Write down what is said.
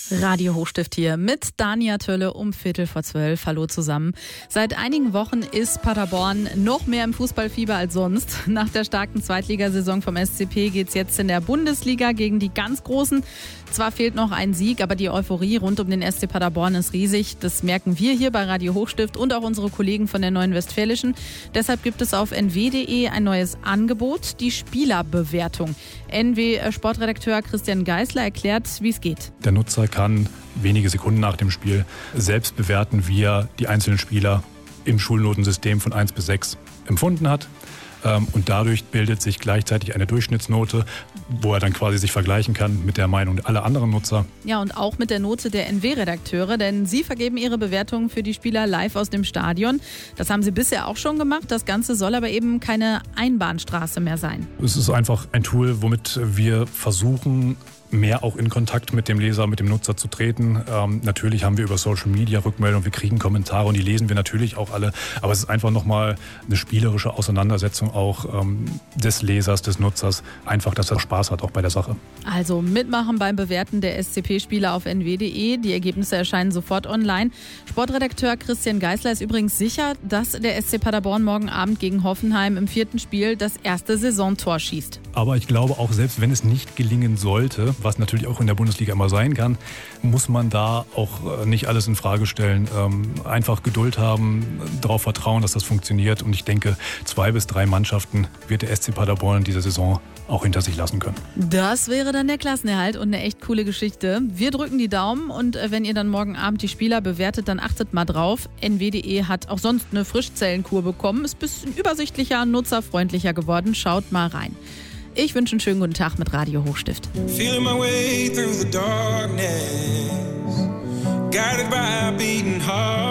Radio Hochstift hier mit Dania Tölle um 11:45. Hallo zusammen. Seit einigen Wochen ist Paderborn noch mehr im Fußballfieber als sonst. Nach der starken Zweitligasaison vom SCP geht's jetzt in der Bundesliga gegen die ganz Großen. Zwar fehlt noch ein Sieg, aber die Euphorie rund um den SC Paderborn ist riesig. Das merken wir hier bei Radio Hochstift und auch unsere Kollegen von der Neuen Westfälischen. Deshalb gibt es auf nw.de ein neues Angebot, die Spielerbewertung. NW-Sportredakteur Christian Geisler erklärt, wie es geht. Der Nutzer kann wenige Sekunden nach dem Spiel selbst bewerten, wie er die einzelnen Spieler im Schulnotensystem von 1 bis 6 empfunden hat. Und dadurch bildet sich gleichzeitig eine Durchschnittsnote, wo er dann quasi sich vergleichen kann mit der Meinung aller anderen Nutzer. Ja, und auch mit der Note der NW-Redakteure, denn sie vergeben ihre Bewertungen für die Spieler live aus dem Stadion. Das haben sie bisher auch schon gemacht. Das Ganze soll aber eben keine Einbahnstraße mehr sein. Es ist einfach ein Tool, womit wir versuchen, mehr auch in Kontakt mit dem Leser, mit dem Nutzer zu treten. Natürlich haben wir über Social Media Rückmeldungen, wir kriegen Kommentare und die lesen wir natürlich auch alle. Aber es ist einfach nochmal eine spielerische Auseinandersetzung auch des Lesers, des Nutzers. Einfach, dass er Spaß hat auch bei der Sache. Also mitmachen beim Bewerten der SCP-Spieler auf nw.de. Die Ergebnisse erscheinen sofort online. Sportredakteur Christian Geisler ist übrigens sicher, dass der SC Paderborn morgen Abend gegen Hoffenheim im 4. Spiel das erste Saisontor schießt. Aber ich glaube auch, selbst wenn es nicht gelingen sollte, was natürlich auch in der Bundesliga immer sein kann, muss man da auch nicht alles in Frage stellen. Einfach Geduld haben, darauf vertrauen, dass das funktioniert. Und ich denke, 2 bis 3 Mannschaften wird der SC Paderborn in dieser Saison auch hinter sich lassen können. Das wäre dann der Klassenerhalt und eine echt coole Geschichte. Wir drücken die Daumen und wenn ihr dann morgen Abend die Spieler bewertet, dann achtet mal drauf. nw.de hat auch sonst eine Frischzellenkur bekommen. Ist ein bisschen übersichtlicher, nutzerfreundlicher geworden. Schaut mal rein. Ich wünsche einen schönen guten Tag mit Radio Hochstift. Feeling my way through the darkness, guided by a beating heart.